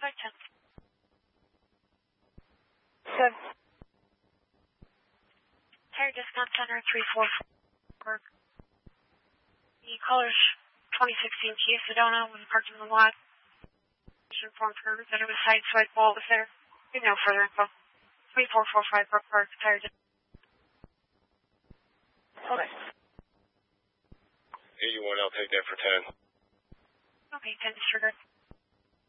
10. Good. Tire Discount Center 344. The caller's 2016 Kia Sedona was parked in the lot. She informed her that it was sideswiped while it was there. No further info. 3445 Brook Park, Tire Discount. Okay. 81, I'll take that for 10. Okay, 10 disregard.